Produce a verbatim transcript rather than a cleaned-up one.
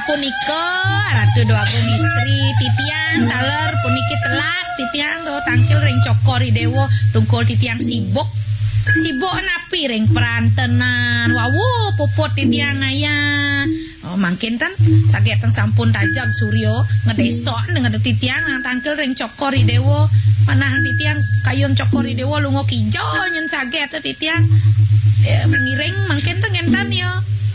punika ratu do agung istri titiang taler puniki telat titiang do tangkil ring cokori dewo tungkol titiang sibuk sibuk napi ring perantenan wawu puput titiang ayah oh, mangkin tan saged teng sampun tajag suryo ngedesok dengan titiang nang tangkil ring cokori dewo manah titiang kayun cokori dewo lungo kijo nyen saged titiang eh, ngiring mangkin teng entan yo